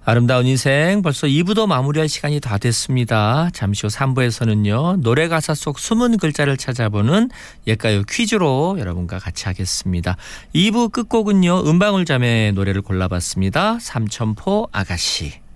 아름다운 인생 벌써 2부도 마무리할 시간이 다 됐습니다. 잠시 후 3부에서는요. 노래 가사 속 숨은 글자를 찾아보는 옛가요 퀴즈로 여러분과 같이 하겠습니다. 2부 끝곡은요. 은방울자매의 노래를 골라봤습니다. 삼천포 아가씨.